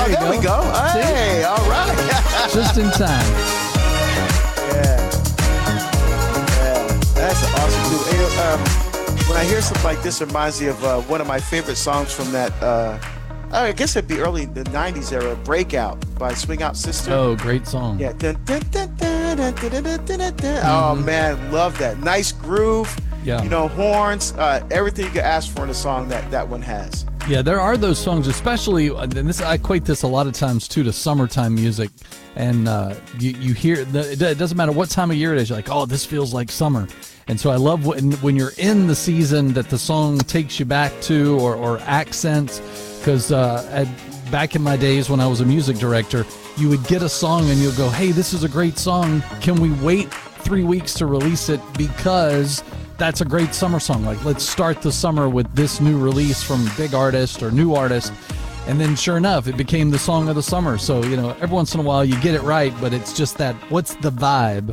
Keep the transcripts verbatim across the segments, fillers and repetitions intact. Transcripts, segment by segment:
Oh, there, there we go. Hey, all right. Just in time. Yeah. Yeah. That's awesome, dude. You know, um, when I hear something like this, it reminds me of uh, one of my favorite songs from that, uh, I guess it'd be early the nineties era, Breakout by Swing Out Sister. Oh, great song. Yeah. Dun, dun, dun, dun, dun, dun, dun, dun, dun, dun. Mm-hmm. Oh, man, love that. Nice groove. Yeah. You know, horns, uh, everything you could ask for in a song that that one has. Yeah, there are those songs, especially, and this I equate this a lot of times too to summertime music, and uh, you you hear the, it doesn't matter what time of year it is, you're like, oh, this feels like summer, and so I love when when you're in the season that the song takes you back to, or or accents, because uh, at, back in my days when I was a music director, you would get a song and you'll go, hey, this is a great song. Can we wait three weeks to release it because that's a great summer song. Like, let's start the summer with this new release from big artist or new artist. And then sure enough, it became the song of the summer. So, you know, every once in a while you get it right, but it's just that, what's the vibe?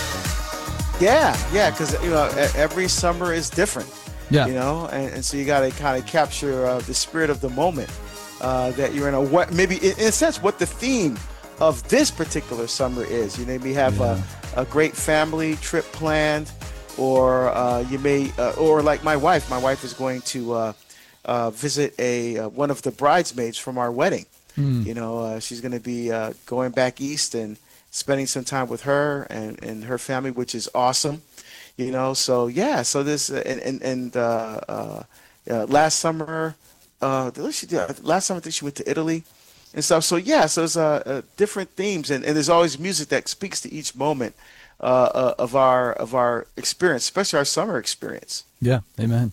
Yeah, yeah, because, you know, e- every summer is different. Yeah. You know, and, and so you got to kind of capture uh, the spirit of the moment uh, that you're in. A what maybe in, in a sense what the theme of this particular summer is. You maybe have Yeah. a, a great family trip planned, or uh, you may, uh, or like my wife. My wife is going to uh, uh, visit a uh, one of the bridesmaids from our wedding. Mm. You know, uh, she's going to be uh, going back east and spending some time with her and, and her family, which is awesome. You know, so yeah, so this uh, and and, and uh, uh, uh, last summer, uh, what she did, last summer I think she went to Italy and stuff. So yeah, so it's uh, uh, different themes, and, and there's always music that speaks to each moment uh, uh, of our of our experience, especially our summer experience. Yeah, amen.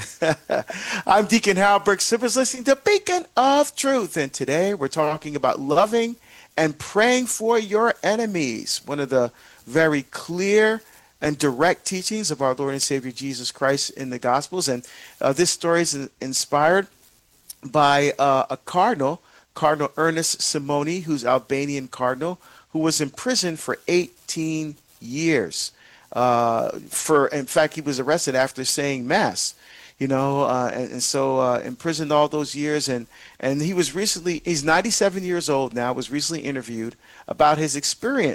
I'm Deacon Harold Burke Sippers, listening to Beacon of Truth, and today we're talking about loving and praying for your enemies. One of the very clear and direct teachings of our Lord and Savior Jesus Christ in the Gospels. And uh, this story is inspired by uh, a cardinal, Cardinal Ernest Simoni, who's Albanian cardinal, who was in prison for eighteen years. Uh, for, in fact, he was arrested after saying Mass. You know, uh, and, and so uh, imprisoned all those years, and and he was recently, he's ninety-seven years old now, was recently interviewed about his experience